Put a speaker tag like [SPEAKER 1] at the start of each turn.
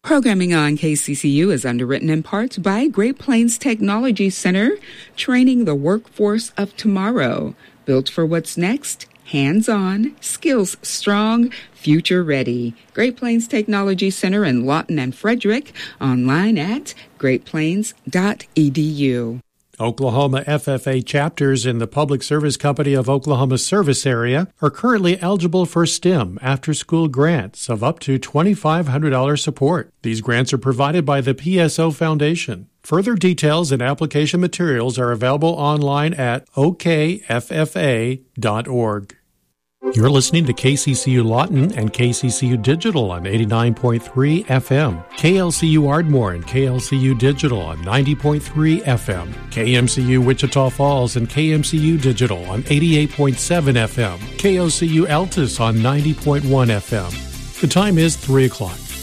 [SPEAKER 1] Programming on KCCU is underwritten in part by Great Plains Technology Center, training the workforce of tomorrow. Built for what's next, hands-on, skills strong, future ready. Great Plains Technology Center in Lawton and Frederick, online at greatplains.edu.
[SPEAKER 2] Oklahoma FFA chapters in the Public Service Company of Oklahoma service area are currently eligible for STEM after-school grants of up to $2,500 support. These grants are provided by the PSO Foundation. Further details and application materials are available online at okffa.org. You're listening to KCCU Lawton and KCCU Digital on 89.3 FM, KLCU Ardmore and KLCU Digital on 90.3 FM, KMCU Wichita Falls and KMCU Digital on 88.7 FM, KOCU Altus on 90.1 FM. The time is 3 o'clock.